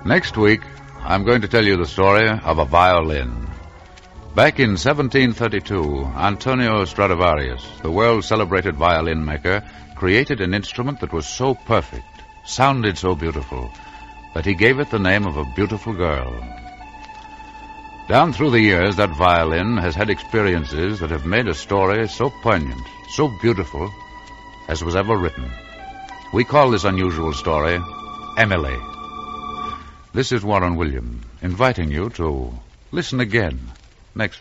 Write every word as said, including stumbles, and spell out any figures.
Next week, I'm going to tell you the story of a violin. Back in seventeen thirty-two, Antonio Stradivarius, the world-celebrated violin maker, created an instrument that was so perfect, sounded so beautiful, that he gave it the name of a beautiful girl. Down through the years, that violin has had experiences that have made a story so poignant, so beautiful, as was ever written. We call this unusual story Emily. This is Warren William, inviting you to listen again next